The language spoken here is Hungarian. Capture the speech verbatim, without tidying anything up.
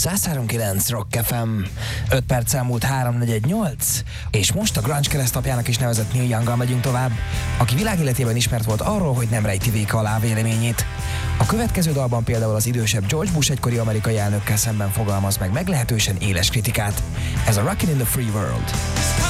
száz három kilenc Rock ef em. öt perc elmúlt három negyvennyolc, és most a grunge keresztapjának is nevezett Neil Younggal megyünk tovább, aki világéletében ismert volt arról, hogy nem rejti véka alá véleményét. A következő dalban például az idősebb George Bush egykori amerikai elnökkel szemben fogalmaz meg meglehetősen éles kritikát. Ez a Rockin' in the Free World.